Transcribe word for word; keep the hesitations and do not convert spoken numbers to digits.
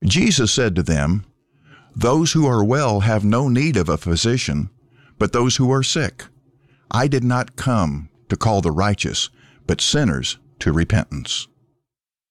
Jesus said to them, "Those who are well have no need of a physician, but those who are sick. I did not come to call the righteous, but sinners to repentance."